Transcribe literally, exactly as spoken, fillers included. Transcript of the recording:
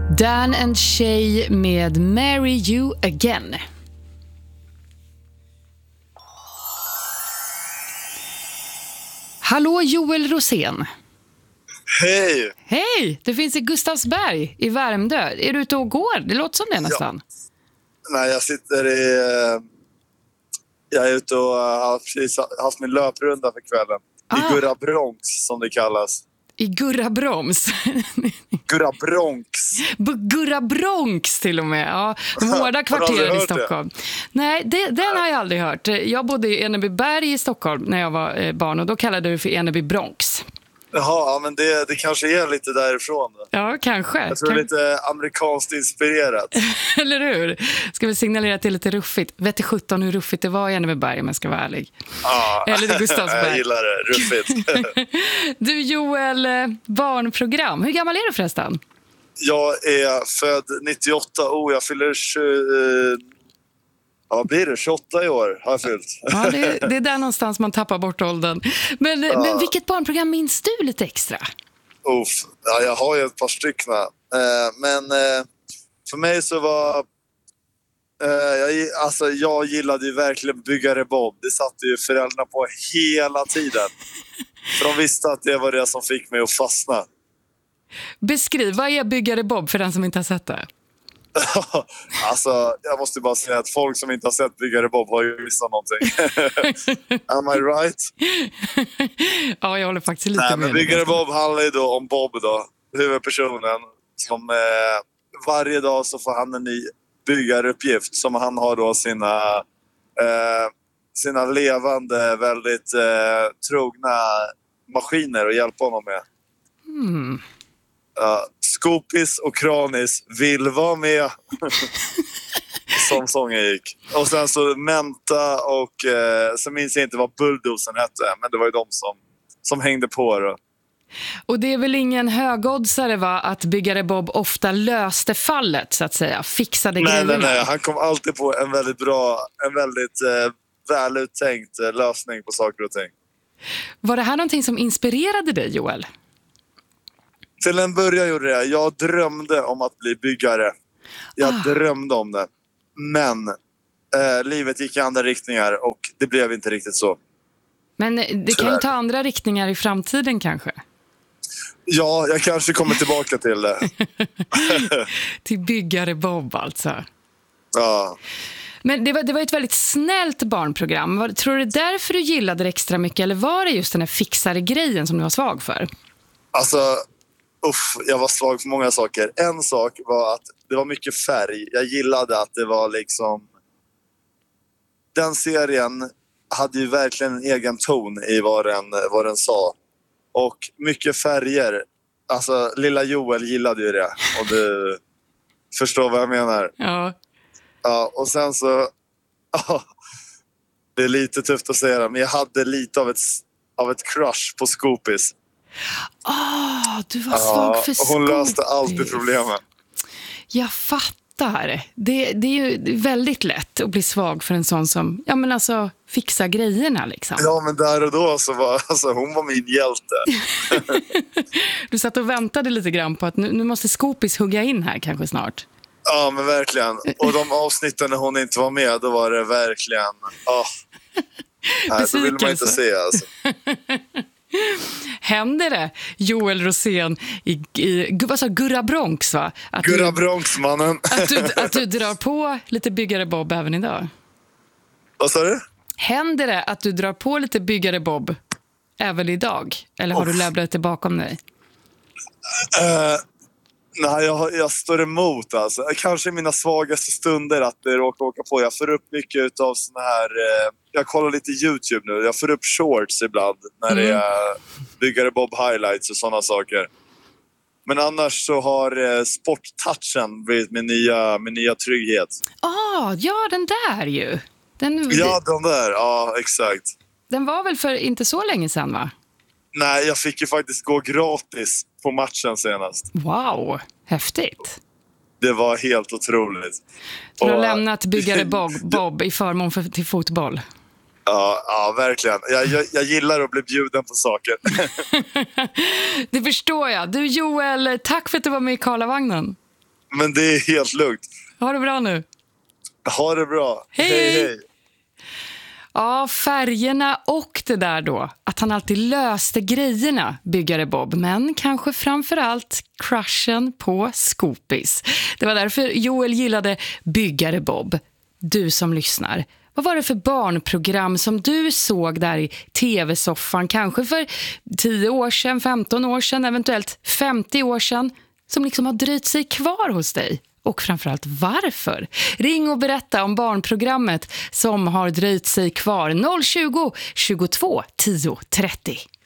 Dan and Shay med Marry You Again. Hallå Joel Rosén. Hej! Hej, det finns i Gustavsberg i Värmdö. Är du ute och går? Det låter som det nästan. Ja. Nej, jag sitter i... Jag är ute och har precis haft min löprunda för kvällen. Ah. I Gurra Bronx, som det kallas. I Gurra Broms. Gurra Bronx. B- Gurra Bronx till och med. Ja, de hårda kvarteren i Stockholm. Det? Nej, det, den Nej. har jag aldrig hört. Jag bodde i Enebyberg i Stockholm när jag var barn och då kallade du för Eneby Bronx. Jaha, ja, men det, det kanske är lite därifrån då. Ja, kanske. Jag tror kan... lite amerikanskt inspirerat. Eller hur? Ska vi signalera till lite ruffigt? Vet du sjutton hur ruffigt det var i Enebyberg om jag ska vara ärlig? Ja, eller det Gustavsberg. Jag gillar det, ruffigt. Du Joel, barnprogram. Hur gammal är du förresten? Jag är född nittioåtta. Oh, jag fyller tjugo... Ja, vad blir det? tjugoåtta i år har jag fyllt. Ja, det, det är där någonstans man tappar bort åldern. Men, ja. men vilket barnprogram minns du lite extra? Uff, ja, jag har ju ett par stycken. Eh, men eh, för mig så var... Eh, jag, alltså, jag gillade ju verkligen Byggare Bob. Det satt ju föräldrarna på hela tiden. För de visste att det var det som fick mig att fastna. Beskriv, vad är Byggare Bob för den som inte har sett det? Alltså, jag måste bara säga att folk som inte har sett Byggare Bob har ju missat någonting. Am I right? Ja, jag håller faktiskt lite Nej, med. Men Byggare Bob handlar ju då om Bob då, huvudpersonen. Som eh, varje dag så får han en ny byggaruppgift som han har då sina, eh, sina levande, väldigt eh, trogna maskiner att hjälpa honom med. Mm. Uh, Skopis och Kranis vill vara med. Som sången gick. Och sen så Menta och eh, så minns jag inte vad Bulldozen hette, men det var ju de som, som hängde på då. Och det är väl ingen högoddsare va, att Byggare Bob ofta löste fallet så att säga, fixade nej, grejerna. Nej, nej, han kom alltid på en väldigt bra, en väldigt eh, väluttänkt eh, lösning på saker och ting. Var det här någonting som inspirerade dig, Joel? Till en början gjorde det. Jag drömde om att bli byggare. Jag ah. drömde om det. Men eh, livet gick i andra riktningar och det blev inte riktigt så. Men det kan ju ta andra riktningar i framtiden kanske? Ja, jag kanske kommer tillbaka till det. Till Byggare Bob alltså. Ja. Men det var, det var ett väldigt snällt barnprogram. Tror du därför du gillade det extra mycket? Eller var det just den här fixare grejen som du var svag för? Alltså... Uff, jag var svag för många saker. En sak var att det var mycket färg. Jag gillade att det var liksom... Den serien hade ju verkligen en egen ton i vad den, vad den sa. Och mycket färger. Alltså, lilla Joel gillade ju det. Och du förstår vad jag menar. Ja. Ja, och sen så... Ja, det är lite tufft att säga det, men jag hade lite av ett, av ett crush på Skopis. Ah, oh, du var svag ja, för Skopis. Hon löste alltid problemen. Jag fattar. Det, det är ju väldigt lätt att bli svag för en sån som, ja men alltså, fixar grejerna liksom. Ja, men där och då så var alltså, hon var min hjälte. Du satt och väntade lite grann på att nu, nu måste Skopis hugga in här kanske snart. Ja, men verkligen. Och de avsnitten när hon inte var med, då var det verkligen... Oh. Nej, då vill man inte se alltså. Händer det, Joel Rosén i, i vad sa, Gurra Bronx va? Att Gurra du, Bronx, mannen. att, du, att du drar på lite Byggare Bob även idag? Vad sa du? Händer det att du drar på lite Byggare Bob även idag? Eller har oh. du lämnat det bakom dig? Uh, nej, jag, jag står emot alltså. Kanske i mina svagaste stunder att det råkar åka på. Jag får upp mycket av såna här... Uh, jag kollar lite YouTube nu. Jag får upp shorts ibland när mm. det är Byggare Bob highlights och sådana saker. Men annars så har uh, sporttouchen blivit min nya, min nya trygghet. Ah, ja, den där ju. Den, ja, den där. Ja, exakt. Den var väl för inte så länge sedan, va? Nej, jag fick ju faktiskt gå gratis på matchen senast. Wow, häftigt. Det var helt otroligt. Du har och, lämnat Byggare Bob, Bob i förmån för, till fotboll. Ja, ja verkligen. Jag, jag, jag gillar att bli bjuden på saker. Det förstår jag. Du Joel, tack för att du var med i Karlavagnen. Men det är helt lugnt. Ha det bra nu. Ha det bra. Hej, hej. hej. Ja, färgerna och det där då. Att han alltid löste grejerna, byggare Bob. Men kanske framförallt crushen på Scoopis. Det var därför Joel gillade byggare Bob. Du som lyssnar. Vad var det för barnprogram som du såg där i tv-soffan? Kanske för tio år sedan, femton år sedan, eventuellt femtio år sedan. Som liksom har dröjt sig kvar hos dig. Och framförallt varför? Ring och berätta om barnprogrammet som har dröjt sig kvar. noll tjugo, tjugotvå, tio, trettio.